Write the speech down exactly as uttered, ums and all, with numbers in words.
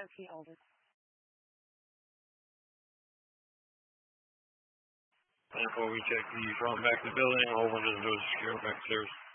Okay, over. Before we check the front back of the building, all windows and doors are secure back upstairs.